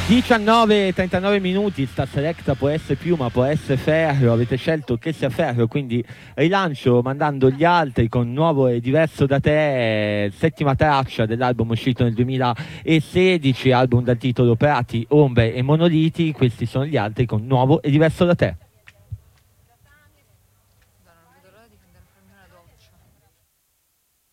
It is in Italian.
19:39 minuti, sta Selecta può essere Piuma, può essere Ferro, avete scelto che sia Ferro, quindi rilancio mandando gli altri con Nuovo e Diverso da te, settima traccia dell'album uscito nel 2016, album dal titolo Prati, Ombre e Monoliti. Questi sono gli altri con Nuovo e Diverso da te.